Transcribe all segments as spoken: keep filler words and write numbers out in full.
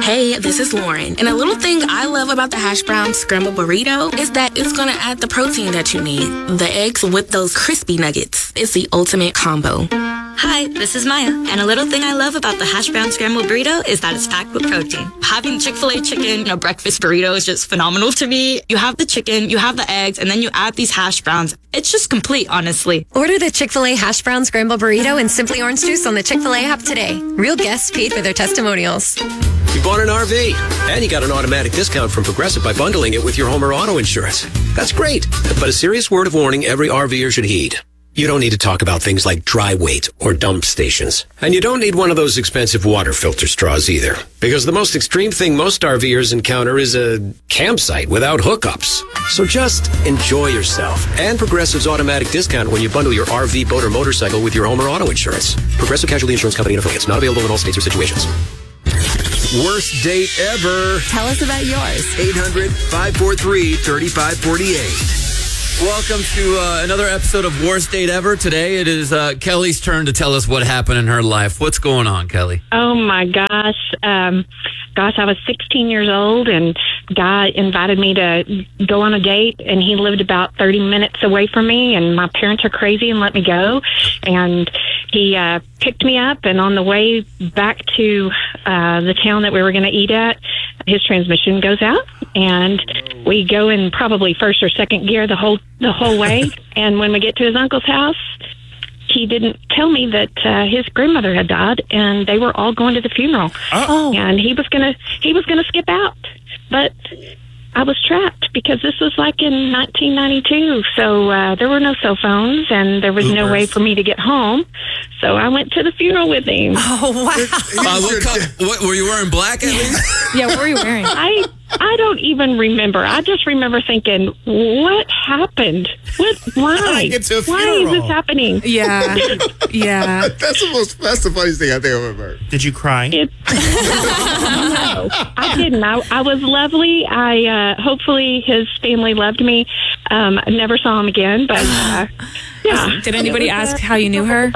Hey, this is Lauren. And a little thing I love about the hash brown scrambled burrito is that it's going to add the protein that you need. The eggs with those crispy nuggets. It's the ultimate combo. Hi, this is Maya, and a little thing I love about the hash brown scrambled burrito is that it's packed with protein. Having Chick-fil-A chicken in a breakfast burrito is just phenomenal to me. You have the chicken, you have the eggs, and then you add these hash browns. It's just complete, honestly. Order the Chick-fil-A hash brown scrambled burrito and Simply Orange Juice on the Chick-fil-A app today. Real guests paid for their testimonials. You bought an R V, and you got an automatic discount from Progressive by bundling it with your home or auto insurance. That's great, but a serious word of warning every RVer should heed. You don't need to talk about things like dry weight or dump stations. And you don't need one of those expensive water filter straws either. Because the most extreme thing most RVers encounter is a campsite without hookups. So just enjoy yourself and Progressive's automatic discount when you bundle your R V, boat, or motorcycle with your home or auto insurance. Progressive Casualty Insurance Company and affiliates. Not available in all states or situations. Worst date ever. Tell us about yours. eight hundred, five four three, three five four eight. Welcome to uh, another episode of Worst Date Ever. Today it is uh, Kelly's turn to tell us what happened in her life. What's going on, Kelly? Oh, my gosh. Um, gosh, I was sixteen years old, and guy invited me to go on a date, and he lived about thirty minutes away from me, and my parents are crazy and let me go. And he uh, picked me up, and on the way back to uh, the town that we were going to eat at, his transmission goes out, and we go in probably first or second gear the whole the whole way. And when we get to his uncle's house, he didn't tell me that uh, his grandmother had died, and they were all going to the funeral. Oh. And he was gonna he was gonna skip out, but I was trapped because this was like in nineteen ninety-two, so uh, there were no cell phones, and there was Boomers. no way for me to get home. So I went to the funeral with him. Oh, wow. Uh, what, co- what were you wearing? Black at least? Yeah, what were you wearing? I I don't even remember. I just remember thinking, what happened? What? Why? It's a Why is funeral. this happening? Yeah. Yeah. That's the most. That's the funniest thing I think I've ever heard. Did you cry? It, no, I didn't. I, I was lovely. I uh, hopefully his family loved me. Um, I never saw him again, but uh, yeah. Did anybody It was, ask uh, how you knew her?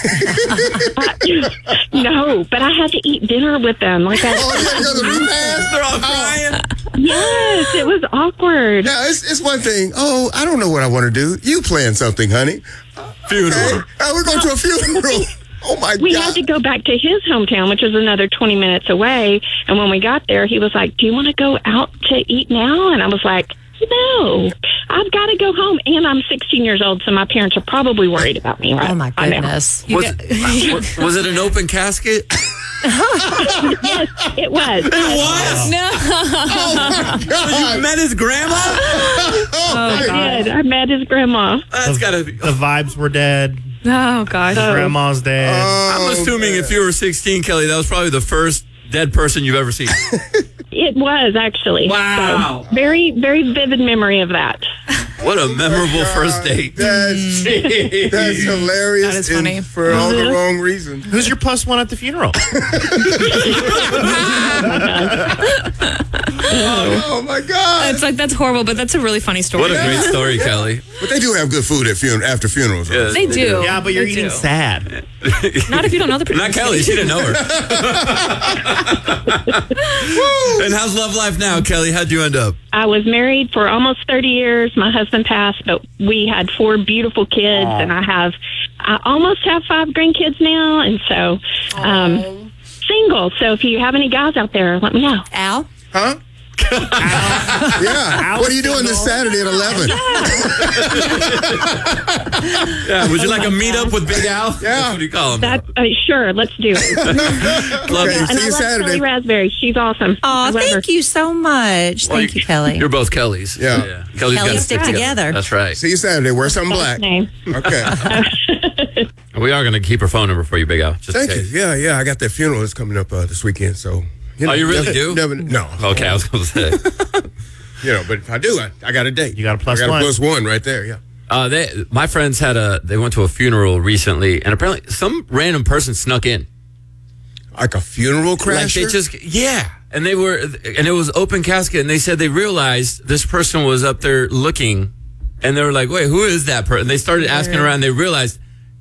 No, but I had to eat dinner with them. Like I, Oh, yeah, because of the repast? They're all crying. yes, it was awkward. Yeah, it's, it's one thing. Oh, I don't know what I want to do. You plan something, honey. Funeral. Hey, oh, we're going to a funeral. Oh, my We God. had to go back to his hometown, which is another twenty minutes away. And when we got there, he was like, do you want to go out to eat now? And I was like, no, I've got to go home. And I'm sixteen years old, so my parents are probably worried about me, right? Oh, my by now. goodness. Was, was, was it an open casket? Yes, it was. It was? No. Oh, my God. You met his grandma? I did. I met his grandma. That's gotta be. The vibes were dead. Oh, gosh. Grandma's dead. Oh, I'm assuming if you were sixteen, Kelly, that was probably the first dead person you've ever seen. It was, actually. Wow. So, very, very vivid memory of that. What a memorable first date. That's, that's hilarious. That is and funny. For all the wrong reasons. Who's your plus one at the funeral? Oh, my God. It's like, that's horrible, but that's a really funny story. What a great story, Kelly. But they do have good food at fun- after funerals. Yeah. They do. Yeah, but you're They eating do. sad. Not if you don't know the person. Not Kelly. She didn't know her. And how's love life now, Kelly? How'd you end up? I was married for almost thirty years. My husband passed, but we had four beautiful kids, and I have, I almost have five grandkids now, and so, um, single. So if you have any guys out there, let me know. Al? Huh? Yeah. What are you doing this Saturday at eleven? Yeah, would you like a meetup with Big Al? Yeah. That's what do you call him? That uh, sure, let's do it. Love Okay. you. See And I you love Saturday. Kelly Raspberry. She's awesome. Oh, I love her. thank you so much. Well, Thank you, Kelly. You're both Kellys. so Yeah. Kelly's Kelly gotta stick together. That's right. See you Saturday. Wear something black. Name. Okay. We are going to keep her phone number for you, Big Al. Just Thank in you. case. Yeah, yeah. I got that funeral that's coming up uh, this weekend. So. Oh, you really never, do? Never, no. Okay, I was going to say. You know, but if I do, I, I got a date. You got a plus I got one. a plus one right there. Yeah. Uh, they, my friends had a, they went to a funeral recently, and apparently some random person snuck in. Like a funeral crasher. Like they just, yeah. And they were, and it was open casket, and they said they realized this person was up there looking, and they were like, wait, who is that person? They started asking around, they realized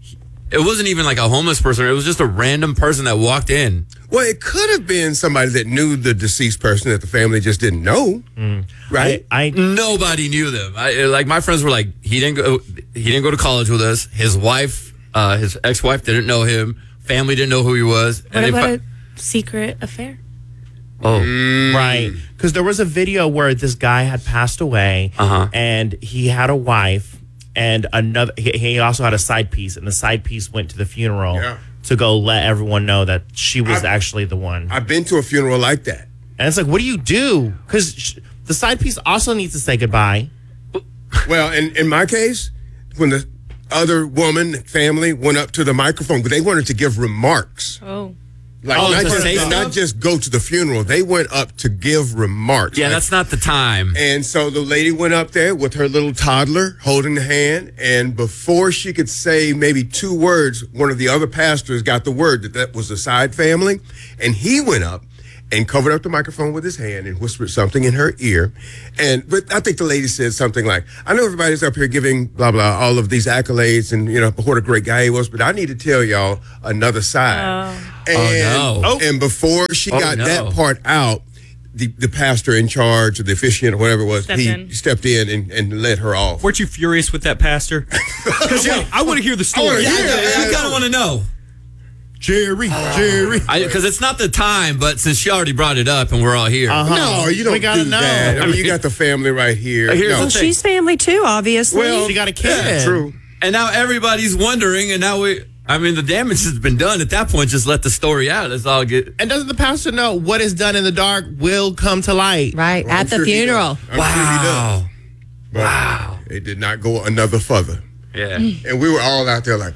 it wasn't even like a homeless person. It was just a random person that walked in. Well, it could have been somebody that knew the deceased person that the family just didn't know, right? I, I Nobody knew them. I, like my friends were like, he didn't go. He didn't go to college with us. His wife, uh, his ex-wife, didn't know him. Family didn't know who he was. What and they about fi- a secret affair? Oh, right. Because there was a video where this guy had passed away, Uh-huh. and he had a wife, and another. He, he also had a side piece, and the side piece went to the funeral Yeah. to go let everyone know that she was I- actually the one. I've been to a funeral like that. And it's like, what do you do? Because sh- the side piece also needs to say goodbye. Well, in, in my case, when the other woman, family, went up to the microphone, but they wanted to give remarks. Oh. Like, Oh, not, to just, say not stuff? just go to the funeral. They went up to give remarks. yeah, Like, that's not the time. And so the lady went up there with her little toddler holding the hand. And before she could say maybe two words, one of the other pastors got the word that that was the side family. And he went up and covered up the microphone with his hand and whispered something in her ear. And, but I think the lady said something like, I know everybody's up here giving blah, blah, all of these accolades and, you know, what a great guy he was, but I need to tell y'all another side. And, Oh, no. and before she Oh, got no. that part out, the, the pastor in charge or the officiant or whatever it was, Stepped he in. stepped in and, and let her off. Weren't you furious with that pastor? Because I want to hear the story. Yeah, I, I kind of want to know. Jerry, Jerry. Because it's not the time, but since she already brought it up and we're all here. Uh-huh. No, you don't We gotta do know. that. I mean, you got the family right here. Here's No. the thing. She's family too, obviously. Well, She got a kid. yeah, true. And now everybody's wondering, and now we, I mean, the damage has been done. At that point, just let the story out. Let's all get. And doesn't the pastor know what is done in the dark will come to light? right, Well, I'm at the sure he funeral. does. I'm sure he does. Wow. But Wow. it did not go another further. Yeah. And we were all out there like,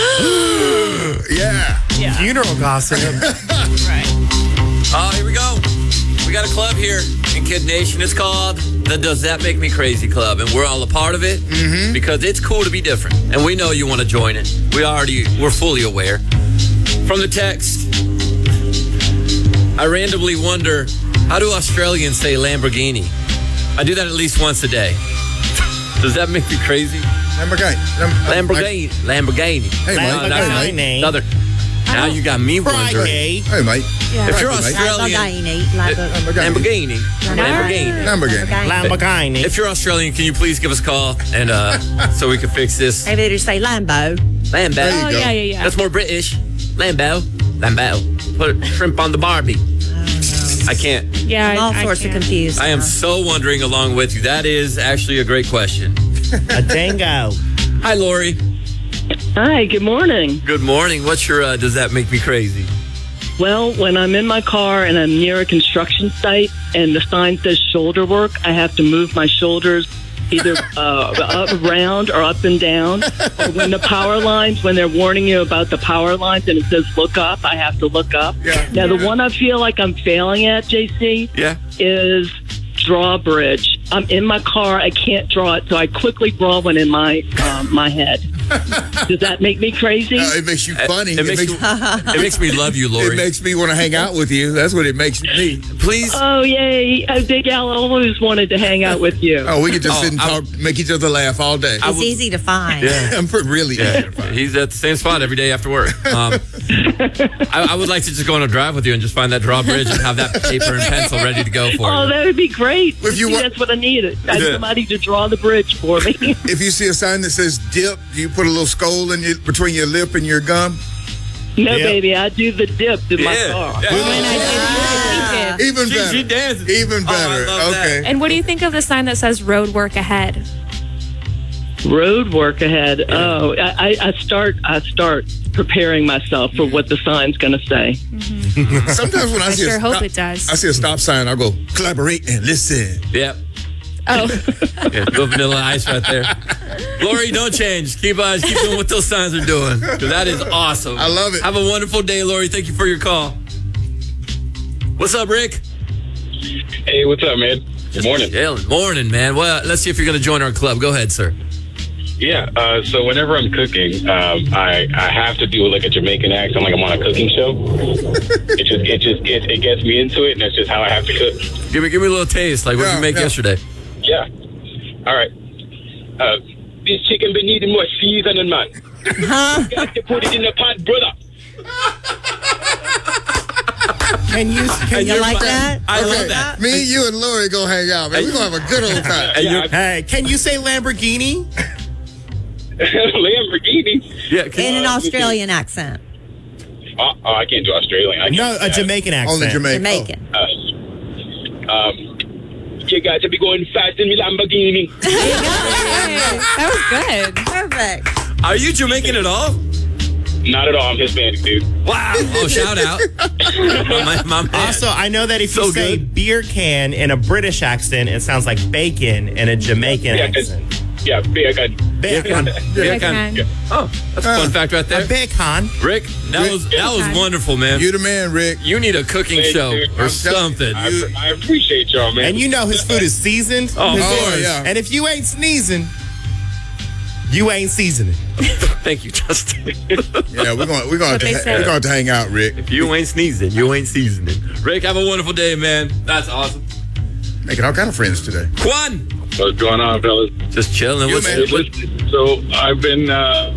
yeah. Funeral gossip. Oh, here we go. We got a club here in Kid Nation. It's called the Does That Make Me Crazy Club, and we're all a part of it Mm-hmm. because it's cool to be different, and we know you want to join it. We already, we're fully aware. From the text, I randomly wonder, how do Australians say Lamborghini? I do that at least once a day. Does that make me crazy? Lamborghini. Lamborghini. Lamborghini. Hey, Mike. No, that's not- Lamborghini. another. Now you got me wondering. Friday. Hey, mate. Yeah. If you're Right, mate. Australian, Lamborghini. Lamborghini. Lamborghini. Lamborghini. Lamborghini. Lamborghini. If you're Australian, can you please give us a call and uh, so we can fix this? Maybe they just say Lambo. Lambo. There you Oh, go. yeah, yeah, yeah. That's more British. Lambo. Lambo. Put shrimp on the Barbie. I can't. Yeah, I'm all I, I sorts of can't. confused. I am so wondering along with you. That is actually a great question. A dango. Hi, Lori. Hi, good morning. Good morning. What's your, uh, does that make me crazy? Well, when I'm in my car and I'm near a construction site and the sign says shoulder work, I have to move my shoulders either uh, up, around or up and down. Or when the power lines, when they're warning you about the power lines and it says look up, I have to look up. Yeah. Now, the one I feel like I'm failing at, J C, Yeah. is drawbridge. I'm in my car. I can't draw it, so I quickly draw one in my um, my head. Does that make me crazy? Uh, it makes you funny. It makes, you, it makes me love you, Lori. It makes me want to hang out with you. That's what it makes me. Please. Oh, yay. Uh, Big Al always wanted to hang out with you. Oh, we could just Oh, sit and I- talk, make each other laugh all day. It's easy to find. Yeah. I'm pretty- really Yeah. He's at the same spot every day after work. Um, I, I would like to just go on a drive with you and just find that drawbridge and have that paper and pencil ready to go for Oh, you. that would be great. If you See, want- that's what I needed. I need Yeah. somebody to draw the bridge for me. If you see a sign that says dip, do you put a little skull in your, between your lip and your gum? No, Yep. baby, I do the dip in my Yeah. car. Yeah. When I did, Even She- better. she dances. Even Oh, I better. love that. okay. And what do you think of the sign that says road work ahead? Road work ahead. Oh, I, I- I start. I start preparing myself for what the sign's going to say. Sometimes when I, I see sure a hope stop, it does. I see a stop sign, I'll go collaborate and listen. Yep. Oh, Yeah, little vanilla ice right there. Lori, don't change. Keep uh, keep doing what those signs are doing. 'Cause that is awesome. I love it. Have a wonderful day, Lori. Thank you for your call. What's up, Rick? Hey, what's up, man? Good morning. Chilling. Morning, man. Well, let's see if you're going to join our club. Go ahead, sir. Yeah, uh, so whenever I'm cooking, um, I I have to do like a Jamaican accent, like I'm on a cooking show. It just it just it, it gets me into it, and that's just how I have to cook. Give me give me a little taste. Like what did Yeah, you make yeah. yesterday? Yeah. All right. Uh, this chicken been needing more seasoning, man. Huh? You got to put it in the pot, brother. Can you? Can You like that? I Okay, love that. Me, you, and Lori gonna hang out, man. We're gonna have a good old time. And you're- Hey, can you say Lamborghini? Lamborghini. Yeah, can- In an Australian accent. Uh, oh, I can't do Australian. I can't No, do a that. Jamaican accent. Only Jamaican. Jamaican. Uh, um, you got to be going fast in the Lamborghini. That was good. Perfect. Are you Jamaican at all? Not at all. I'm Hispanic, dude. Wow. Oh, shout out. my, my, my man. Also, I know that if So you say good. beer can in a British accent, it sounds like bacon in a Jamaican Yeah, 'cause- accent. yeah, bacon. Bacon. Bacon. Yeah. Oh, that's a fun fact right there. A bacon. Rick, that was that was wonderful, man. You the man, Rick. You need a cooking Thank show you. or I'm something. I, I appreciate y'all, man. And you know his food is seasoned. Oh, of His- course. yeah. And if you ain't sneezing, you ain't seasoning. Thank you, Justin. Yeah, we're gonna we're gonna have to, they ha- say. we're gonna have to hang out, Rick. If you ain't sneezing, you ain't seasoning. Rick, have a wonderful day, man. That's awesome. Making all kind of friends today. Quan, What's going on, fellas? just chilling. You, What's, man. what, So I've been uh,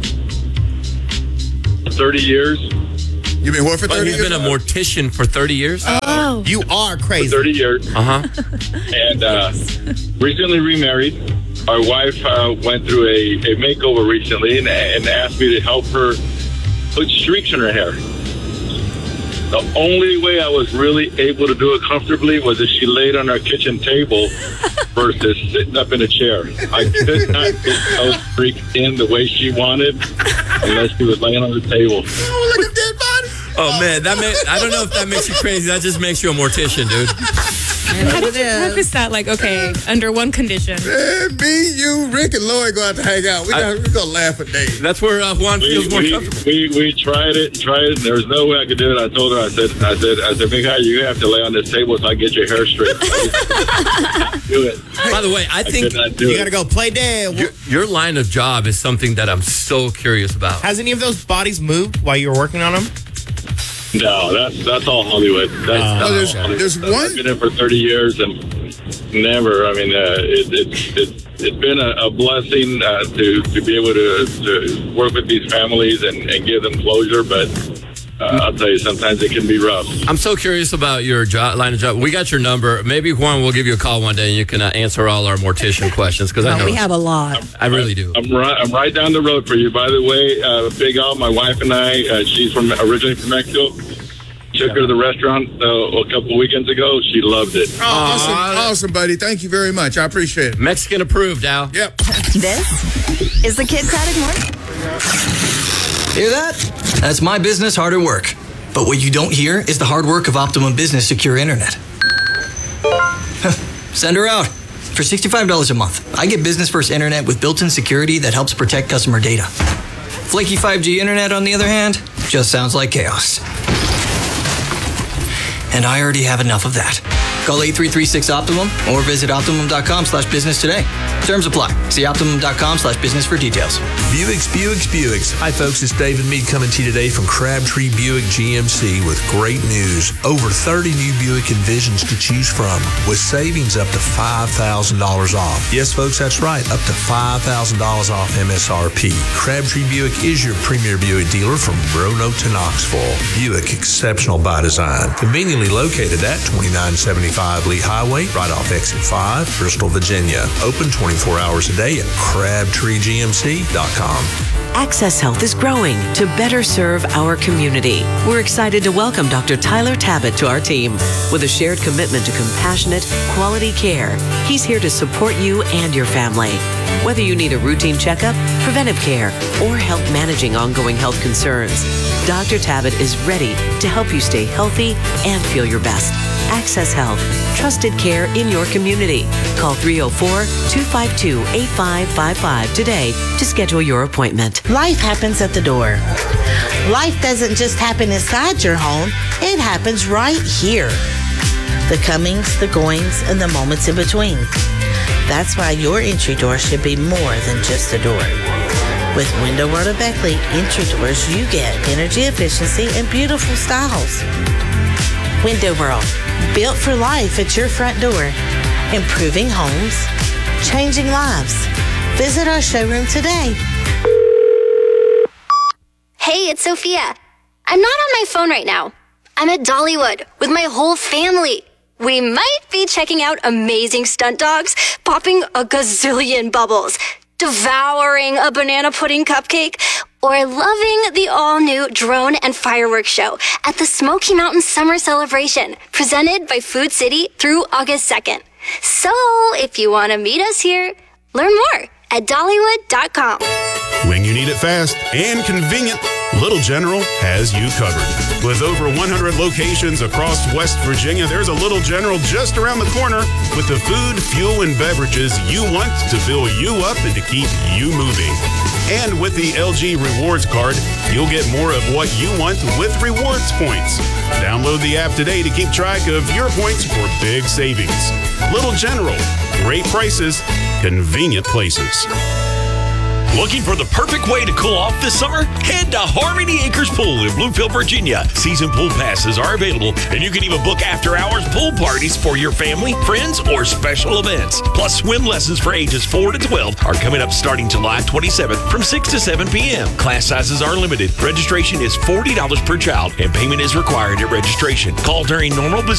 thirty years. You been what for oh, thirty he's years? been a mortician for thirty years. Oh. You are crazy. thirty years. Uh huh. And uh, recently remarried. My wife uh, went through a, a makeover recently and, and asked me to help her put streaks in her hair. The only way I was really able to do it comfortably was if she laid on our kitchen table versus sitting up in a chair. I could not get those streaks in the way she wanted unless she was laying on the table. Oh, look at dead body. Oh man, that may, I don't know if that makes you crazy. That just makes you a mortician, dude. How did you preface that? Like, okay, under one condition. Man, me, you, Rick, and Lori go out to hang out. We I- got, we're gonna laugh at days. That's where uh, Juan We, feels more we, comfortable. we, we tried it, tried it. There was no way I could do it. I told her, I said, I said, I said, Mika, you have to lay on this table so I can get your hair straight. I just do it. By the way, I I think could not do You it. gotta go play dead. your, your line of job is something that I'm so curious about. Has any of those bodies moved while you were working on them? No, that's that's all Hollywood. That's, that's Oh, there's- all Hollywood. there's one- I've been in for thirty years and never. I mean, uh, it, it, it, it's been a, a blessing uh, to to be able to, to work with these families and, and give them closure. But uh, I'll tell you, sometimes it can be rough. I'm so curious about your job, line of job. We got your number. Maybe Juan will give you a call one day and you can uh, answer all our mortician questions because I Oh, know we have a lot. I really do. I'm right. I'm right down the road for you. By the way, uh, Big Al, my wife and I. Uh, she's from originally from Mexico. Took her to the restaurant uh, a couple of weekends ago. She loved it. Oh, awesome, awesome, buddy. Thank you very much. I appreciate it. Mexican approved, Al. Yep. This is the Kid Crowded Morning. Hear that? That's my business hard at work. But what you don't hear is the hard work of Optimum Business Secure Internet. Send her out. For sixty-five dollars a month, I get business first internet with built-in security that helps protect customer data. Flaky five G internet, on the other hand, just sounds like chaos. And I already have enough of that. Call eight three three six Optimum or visit Optimum.com slash business today. Terms apply. See Optimum.com slash business for details. Buicks, Buicks, Buicks. Hi, folks. It's David Mead coming to you today from Crabtree Buick G M C with great news. Over thirty new Buick Envisions to choose from with savings up to five thousand dollars off. Yes, folks, that's right. Up to five thousand dollars off M S R P. Crabtree Buick is your premier Buick dealer from Roanoke to Knoxville. Buick, exceptional by design. Conveniently located at twenty-nine seventy-five Lee Highway, right off Exit five, Bristol, Virginia. Open twenty-four hours a day at crabtree G M C dot com. Access Health is growing to better serve our community. We're excited to welcome Doctor Tyler Tabbitt to our team. With a shared commitment to compassionate, quality care, he's here to support you and your family. Whether you need a routine checkup, preventive care, or help managing ongoing health concerns, Doctor Tabbitt is ready to help you stay healthy and feel your best. Access Health, trusted care in your community. Call three oh four, two five two, eight five five five today to schedule your appointment. Life happens at the door. Life doesn't just happen inside your home, it happens right here. The comings, the goings, and the moments in between. That's why your entry door should be more than just a door. With Window World of Beckley entry doors, you get energy efficiency and beautiful styles. Window World, built for life at your front door. Improving homes, changing lives. Visit our showroom today. Hey, it's Sophia. I'm not on my phone right now. I'm at Dollywood with my whole family. We might be checking out amazing stunt dogs, popping a gazillion bubbles, devouring a banana pudding cupcake, or loving the all-new drone and fireworks show at the Smoky Mountain Summer Celebration, presented by Food City through August second. So, if you want to meet us here, learn more at Dollywood dot com. When you need it fast and convenient, Little General has you covered. With over one hundred locations across West Virginia, there's a Little General just around the corner with the food, fuel, and beverages you want to fill you up and to keep you moving. And with the L G Rewards Card, you'll get more of what you want with rewards points. Download the app today to keep track of your points for big savings. Little General, great prices, convenient places. Looking for the perfect way to cool off this summer? Head to Harmony Acres Pool in Bluefield, Virginia. Season pool passes are available, and you can even book after-hours pool parties for your family, friends, or special events. Plus, swim lessons for ages four to twelve are coming up starting July twenty-seventh from six to seven p.m. Class sizes are limited. Registration is forty dollars per child, and payment is required at registration. Call during normal business